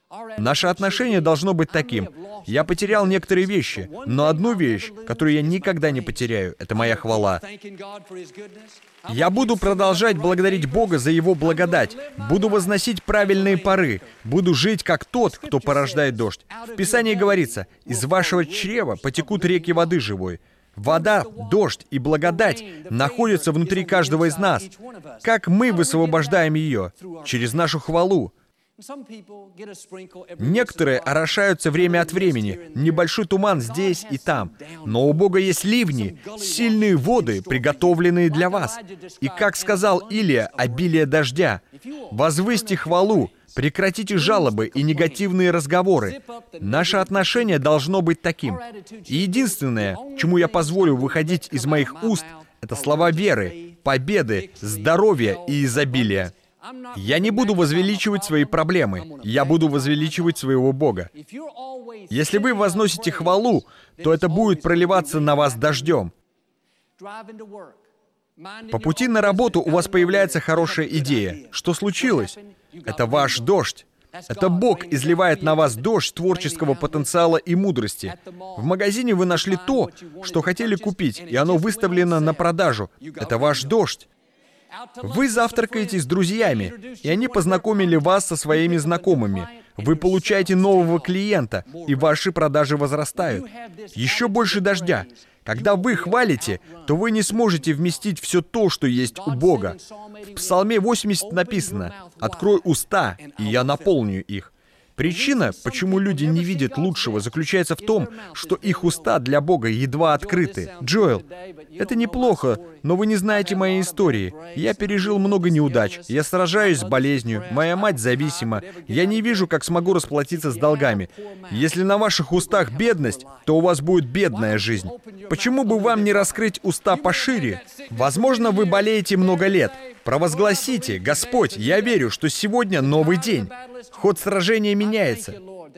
Наше отношение должно быть таким. Я потерял некоторые вещи, но одну вещь, которую я никогда не потеряю, это моя хвала. Я буду продолжать благодарить Бога за Его благодать. Буду возносить правильные пары. Буду жить как тот, кто порождает дождь. В Писании говорится: «Из вашего чрева потекут реки воды живой». Вода, дождь и благодать находятся внутри каждого из нас. Как мы высвобождаем ее? Через нашу хвалу. Некоторые орошаются время от времени, небольшой туман здесь и там. Но у Бога есть ливни, сильные воды, приготовленные для вас. И, как сказал Илия, обилие дождя. Возвысьте хвалу, прекратите жалобы и негативные разговоры. Наше отношение должно быть таким. И единственное, чему я позволю выходить из моих уст, это слова веры, победы, здоровья и изобилия. Я не буду возвеличивать свои проблемы, я буду возвеличивать своего Бога. Если вы возносите хвалу, то это будет проливаться на вас дождем. По пути на работу у вас появляется хорошая идея. Что случилось? Это ваш дождь. Это Бог изливает на вас дождь творческого потенциала и мудрости. В магазине вы нашли то, что хотели купить, и оно выставлено на продажу. Это ваш дождь. Вы завтракаете с друзьями, и они познакомили вас со своими знакомыми. Вы получаете нового клиента, и ваши продажи возрастают. Еще больше дождя. Когда вы хвалите, то вы не сможете вместить все то, что есть у Бога. В Псалме 80 написано: «Открой уста, и я наполню их». Причина, почему люди не видят лучшего, заключается в том, что их уста для Бога едва открыты. Джоэл, это неплохо, но вы не знаете моей истории. Я пережил много неудач. Я сражаюсь с болезнью. Моя мать зависима. Я не вижу, как смогу расплатиться с долгами. Если на ваших устах бедность, то у вас будет бедная жизнь. Почему бы вам не раскрыть уста пошире? Возможно, вы болеете много лет. Провозгласите: «Господь, я верю, что сегодня новый день. Ход сражения меняется.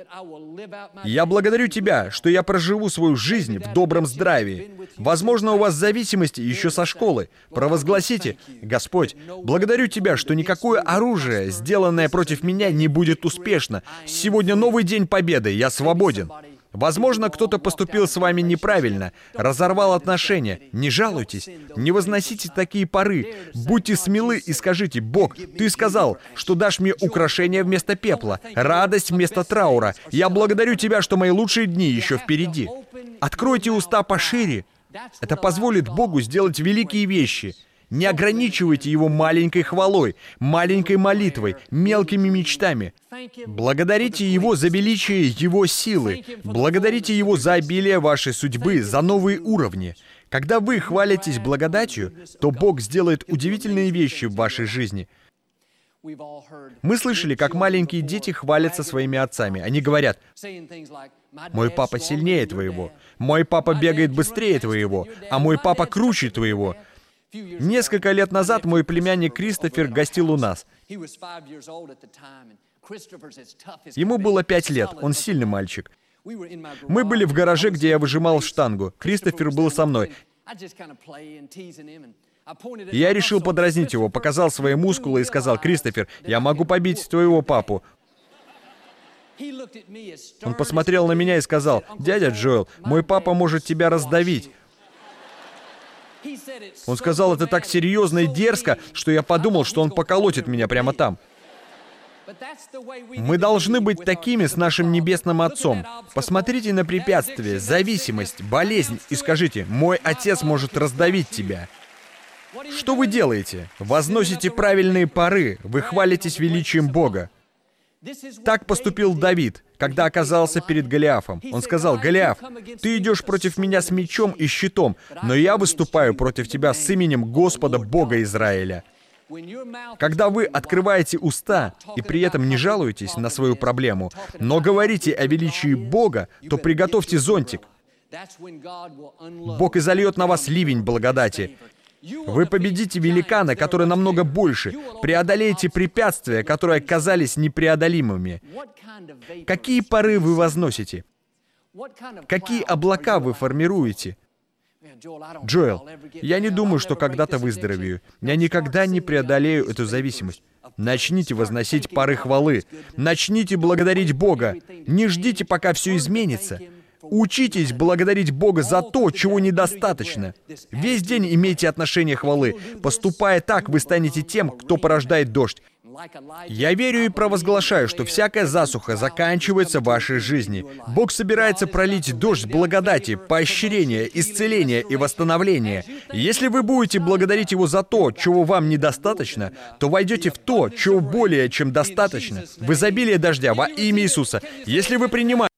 Я благодарю Тебя, что я проживу свою жизнь в добром здравии. Возможно, у вас зависимости еще со школы. Провозгласите: «Господь, благодарю Тебя, что никакое оружие, сделанное против меня, не будет успешно. Сегодня новый день победы, я свободен». Возможно, кто-то поступил с вами неправильно, разорвал отношения. Не жалуйтесь, не возносите такие пары. Будьте смелы и скажите: «Бог, Ты сказал, что дашь мне украшения вместо пепла, радость вместо траура. Я благодарю Тебя, что мои лучшие дни еще впереди». Откройте уста пошире. Это позволит Богу сделать великие вещи. Не ограничивайте Его маленькой хвалой, маленькой молитвой, мелкими мечтами. Благодарите Его за величие Его силы. Благодарите Его за обилие вашей судьбы, за новые уровни. Когда вы хвалитесь благодатью, то Бог сделает удивительные вещи в вашей жизни. Мы слышали, как маленькие дети хвалятся своими отцами. Они говорят: «Мой папа сильнее твоего», «Мой папа бегает быстрее твоего», «А мой папа круче твоего». Несколько лет назад мой племянник Кристофер гостил у нас. Ему было 5 лет, он сильный мальчик. Мы были в гараже, где я выжимал штангу. Кристофер был со мной. Я решил подразнить его, показал свои мускулы и сказал: «Кристофер, я могу побить твоего папу». Он посмотрел на меня и сказал: «Дядя Джоэл, мой папа может тебя раздавить». Он сказал это так серьезно и дерзко, что я подумал, что он поколотит меня прямо там. Мы должны быть такими с нашим Небесным Отцом. Посмотрите на препятствия, зависимость, болезнь и скажите: «Мой Отец может раздавить тебя». Что вы делаете? Возносите правильные пары, вы хвалитесь величием Бога. Так поступил Давид, когда оказался перед Голиафом. Он сказал: «Голиаф, ты идешь против меня с мечом и щитом, но я выступаю против тебя с именем Господа Бога Израиля». Когда вы открываете уста и при этом не жалуетесь на свою проблему, но говорите о величии Бога, то приготовьте зонтик. Бог изольет на вас ливень благодати. Вы победите великана, который намного больше, преодолеете препятствия, которые казались непреодолимыми. Какие пары вы возносите? Какие облака вы формируете? Джоэл, я не думаю, что когда-то выздоровею. Я никогда не преодолею эту зависимость. Начните возносить пары хвалы. Начните благодарить Бога. Не ждите, пока все изменится. Учитесь благодарить Бога за то, чего недостаточно. Весь день имейте отношение хвалы. Поступая так, вы станете тем, кто порождает дождь. Я верю и провозглашаю, что всякая засуха заканчивается в вашей жизни. Бог собирается пролить дождь благодати, поощрения, исцеления и восстановления. Если вы будете благодарить Его за то, чего вам недостаточно, то войдете в то, чего более чем достаточно, в изобилие дождя во имя Иисуса. Если вы принимаете